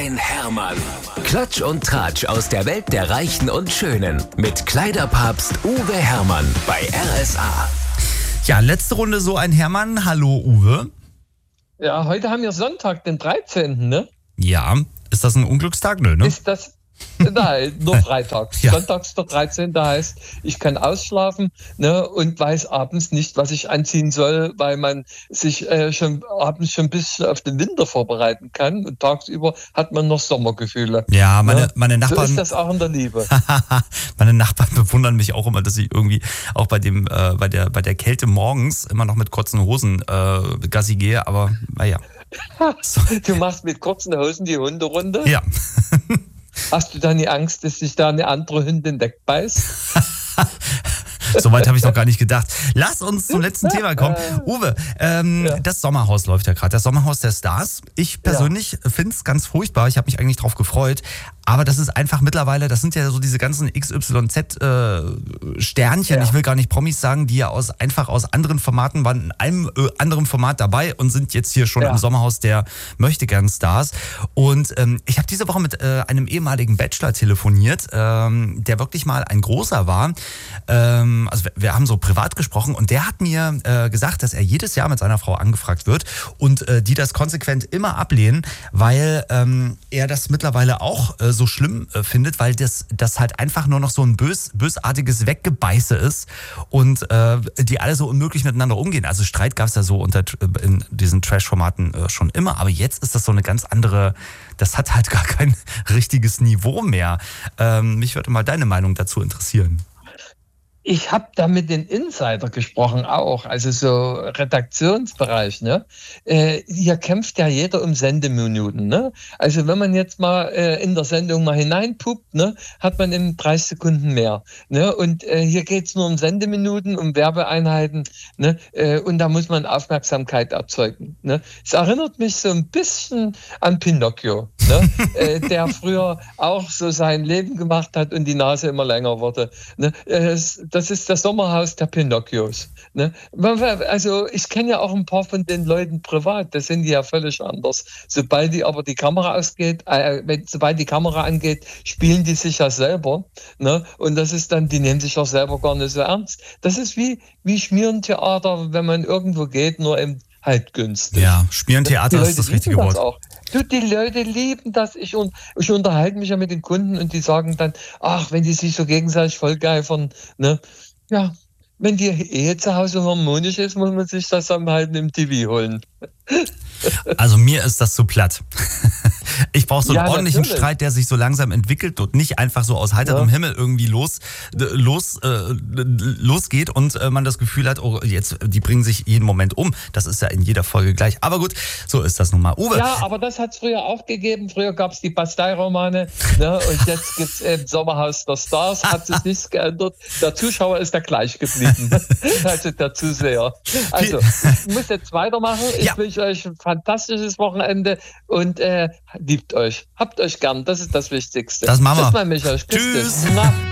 ein Hermann. Klatsch und Tratsch aus der Welt der Reichen und Schönen. Mit Kleiderpapst Uwe Hermann bei RSA. Ja, letzte Runde so ein Hermann. Hallo Uwe. Ja, heute haben wir Sonntag, den 13., ne? Ja, ist das ein Unglückstag? Nö, ne? Ist das... Nein, nur freitags. Ja. Sonntags der 13. heißt, ich kann ausschlafen, ne, und weiß abends nicht, was ich anziehen soll, weil man sich schon abends schon ein bisschen auf den Winter vorbereiten kann und tagsüber hat man noch Sommergefühle. Ja, meine So Nachbarn. ist das auch in der Liebe. Meine Nachbarn bewundern mich auch immer, dass ich irgendwie auch bei der Kälte morgens immer noch mit kurzen Hosen Gassi gehe, aber naja. So. Du machst mit kurzen Hosen die Hunderunde? Ja. Hast du dann die Angst, dass sich da eine andere Hündin wegbeißt? Soweit habe ich noch gar nicht gedacht. Lass uns zum letzten Thema kommen. Uwe, das Sommerhaus läuft ja gerade. Das Sommerhaus der Stars. Ich persönlich finde es ganz furchtbar. Ich habe mich eigentlich drauf gefreut. Aber das ist einfach mittlerweile, das sind ja so diese ganzen XYZ-Sternchen, ich will gar nicht Promis sagen, die ja einfach aus anderen Formaten waren, in einem anderen Format dabei und sind jetzt hier schon im Sommerhaus der Möchtegern-Stars. Und ich habe diese Woche mit einem ehemaligen Bachelor telefoniert, der wirklich mal ein großer war. Also wir haben so privat gesprochen und der hat mir gesagt, dass er jedes Jahr mit seiner Frau angefragt wird und die das konsequent immer ablehnen, weil er das mittlerweile auch so schlimm findet, weil das halt einfach nur noch so ein bösartiges Weggebeiße ist und die alle so unmöglich miteinander umgehen. Also Streit gab es ja so in diesen Trash-Formaten schon immer, aber jetzt ist das so eine ganz andere, das hat halt gar kein richtiges Niveau mehr. Mich würde mal deine Meinung dazu interessieren. Ich habe da mit den Insider gesprochen auch, also so Redaktionsbereich, ne? Hier kämpft ja jeder um Sendeminuten, ne? Also wenn man jetzt mal in der Sendung mal hineinpuppt, ne, hat man in 30 Sekunden mehr, ne? Und hier geht's nur um Sendeminuten, um Werbeeinheiten, ne? Und da muss man Aufmerksamkeit erzeugen, ne? Es erinnert mich so ein bisschen an Pinocchio, ne? Der früher auch so sein Leben gemacht hat und die Nase immer länger wurde, ne? Das ist das Sommerhaus der Pinocchios. Ne? Also ich kenne ja auch ein paar von den Leuten privat, das sind die ja völlig anders. Sobald die aber die Kamera ausgeht, sobald die Kamera angeht, spielen die sich ja selber. Ne? Und das ist dann, die nehmen sich auch selber gar nicht so ernst. Das ist wie Schmierentheater, wenn man irgendwo geht, nur eben halt günstig. Ja, Schmierentheater ist das richtige Wort. Auch. Die Leute lieben das. Ich unterhalte mich ja mit den Kunden und die sagen dann, ach, wenn die sich so gegenseitig vollgeifern, ne? Ja, wenn die Ehe zu Hause harmonisch ist, muss man sich das dann halt im TV holen. Also mir ist das zu platt. Ich brauche so einen ordentlichen natürlich. Streit, der sich so langsam entwickelt und nicht einfach so aus heiterem Himmel irgendwie losgeht und man das Gefühl hat, oh, jetzt, die bringen sich jeden Moment um. Das ist ja in jeder Folge gleich. Aber gut, so ist das nun mal. Uwe. Ja, aber das hat es früher auch gegeben. Früher gab es die Bastei-Romane, ne? Und jetzt gibt es eben Sommerhaus der Stars. Hat sich nichts geändert. Der Zuschauer ist da gleich geblieben. Also der Zuseher. Also, ich muss jetzt weitermachen. Ich wünsche euch ein fantastisches Wochenende und liebt euch. Habt euch gern. Das ist das Wichtigste. Das machen wir. Tschüss, mein Michael. Tschüss. Dich.